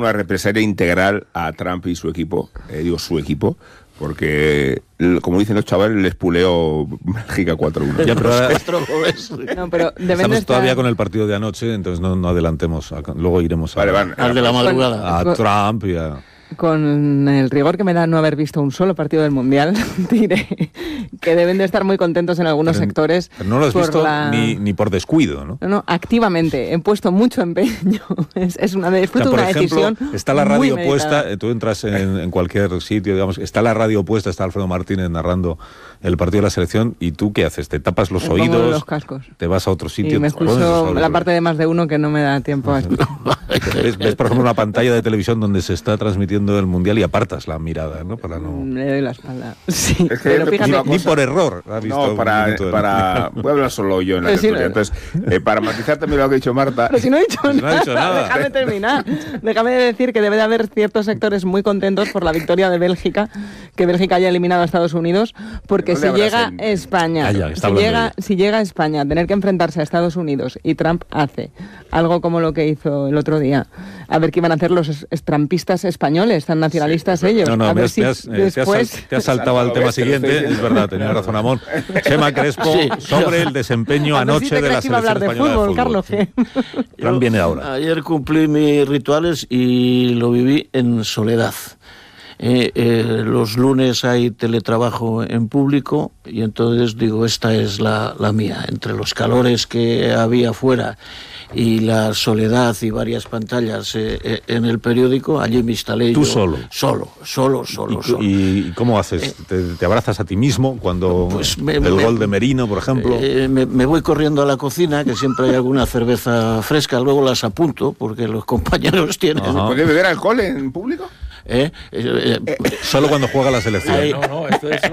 una represalia integral a Trump y su equipo, digo su equipo, porque, como dicen los chavales, les puleó Bélgica 4-1. Ya, pero ahora, no, pero estamos todavía con el partido de anoche, entonces no adelantemos. Luego iremos al de la madrugada. A Trump y a... Con el rigor que me da no haber visto un solo partido del Mundial, diré que deben de estar muy contentos en algunos sectores. Pero no lo has visto ni por descuido, ¿no? No, activamente. He puesto mucho empeño. Es una decisión. Está la radio puesta, tú entras en cualquier sitio, digamos, está la radio puesta, está Alfredo Martínez narrando el partido de la selección, y tú ¿qué haces? ¿Te tapas los oídos? Los cascos. ¿Te vas a otro sitio? Y me escucho la parte de más de uno que no me da tiempo a escuchar. ¿Ves, por ejemplo, una pantalla de televisión donde se está transmitiendo el Mundial y apartas la mirada, ¿no? Para no... Le doy la espalda. Sí, es que pero fíjate... Ni por error. No, para... Voy a hablar solo yo en la tertulia. Entonces, para matizar también lo que ha dicho Marta... Pero si no he dicho nada. Déjame terminar. Déjame decir que debe de haber ciertos sectores muy contentos por la victoria de Bélgica, que Bélgica haya eliminado a Estados Unidos, porque si llega España, si llega España a tener que enfrentarse a Estados Unidos y Trump hace algo como lo que hizo el otro día, a ver qué iban a hacer los trampistas españoles, tan nacionalistas ellos. No, a ver te has saltado al tema siguiente, es verdad, tenía razón Amón. Chema Crespo, sobre el desempeño anoche de la selección española de fútbol. Carlos, Plan viene ahora. Ayer cumplí mis rituales y lo viví en soledad. Los lunes hay teletrabajo en público y entonces digo, esta es la mía. Entre los calores que había afuera y la soledad y varias pantallas en el periódico, allí me instalé. ¿Tú yo solo? Solo. ¿Y cómo haces? ¿Te abrazas a ti mismo cuando pues gol de Merino, por ejemplo? Me voy corriendo a la cocina, que siempre hay alguna cerveza fresca, luego las apunto, porque los compañeros tienen... ¿Puede beber alcohol en público? Solo cuando juega la selección. Esto es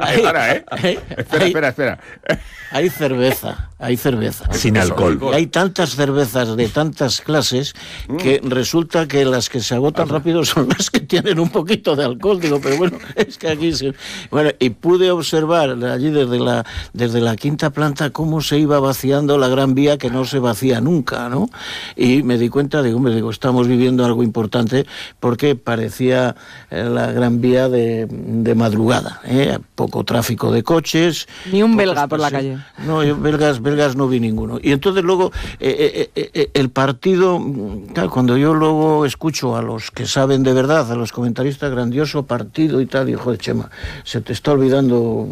espera. Hay cerveza. Sin alcohol. Hay tantas cervezas de tantas clases que resulta que las que se agotan rápido son las que tienen un poquito de alcohol. Digo, pero bueno, es que aquí se... Bueno, y pude observar allí desde la quinta planta cómo se iba vaciando la Gran Vía, que no se vacía nunca, ¿no? Y me di cuenta, digo, estamos viviendo algo importante, porque parecía la Gran Vía de madrugada, poco tráfico de coches. Ni un belga por la calle. No, yo belgas no vi ninguno. Y entonces luego el partido, claro, cuando yo luego escucho a los que saben de verdad, a los comentaristas, grandioso partido y tal, digo, joder, Chema, se te está olvidando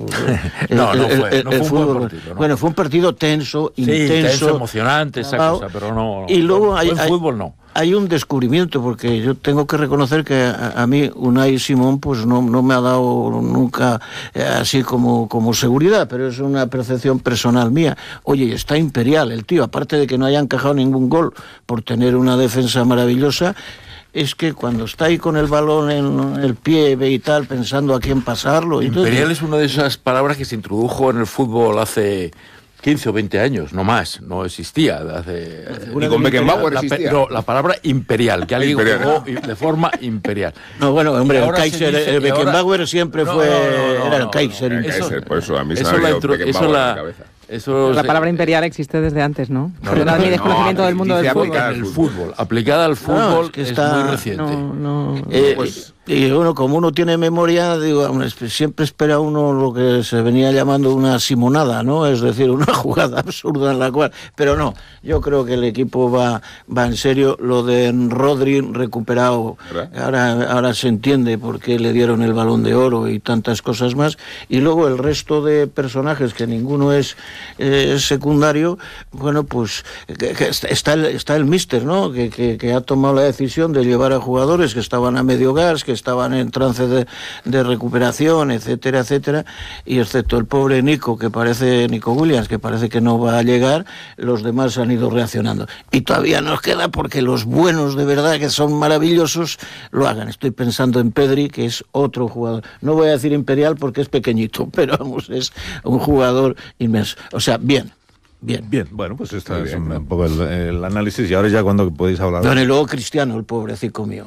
el fútbol. Partido, ¿no? Bueno, fue un partido tenso, intenso, emocionante, esa cosa, pero no. Y luego el fútbol no. Hay un descubrimiento, porque yo tengo que reconocer que a mí Unai Simón pues no me ha dado nunca así como seguridad, pero es una percepción personal mía. Oye, está imperial el tío, aparte de que no haya encajado ningún gol por tener una defensa maravillosa, es que cuando está ahí con el balón en el pie y tal, pensando a quién pasarlo... Imperial es una de esas palabras que se introdujo en el fútbol hace 15 o 20 años, no más, no existía. Ni con Beckenbauer existía. La palabra imperial, que alguien jugó de forma imperial. No, bueno, hombre, el Kaiser, el Beckenbauer siempre era el Kaiser. Por eso a mí se me ha ido Beckenbauer en la cabeza. La palabra imperial existe desde antes, ¿no? Perdonad mi desconocimiento del mundo del fútbol. El fútbol, aplicada al fútbol, es muy reciente. Y bueno, como uno tiene memoria, digo, siempre espera uno lo que se venía llamando una simonada, ¿no? Es decir, una jugada absurda en la cual... Pero no, yo creo que el equipo va en serio. Lo de Rodri recuperado, ahora se entiende por qué le dieron el Balón de Oro y tantas cosas más. Y luego el resto de personajes, que ninguno es secundario, bueno, pues está el míster, ¿no? Que ha tomado la decisión de llevar a jugadores que estaban a medio gas, que estaban en trance de recuperación, etcétera, etcétera, y excepto el pobre Nico Williams, que parece que no va a llegar, los demás han ido reaccionando. Y todavía nos queda porque los buenos de verdad, que son maravillosos, lo hagan. Estoy pensando en Pedri, que es otro jugador. No voy a decir imperial porque es pequeñito, pero vamos, es un jugador inmenso. O sea, bien. Bueno, pues esto es un poco el análisis, y ahora ya cuando podéis hablar. Bueno, y luego Cristiano, el pobrecito mío.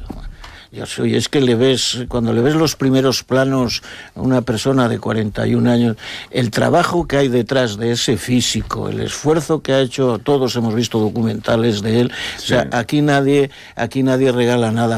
Es que cuando le ves los primeros planos a una persona de 41 años, el trabajo que hay detrás de ese físico, el esfuerzo que ha hecho, todos hemos visto documentales de él, sí. O sea, aquí nadie regala nada.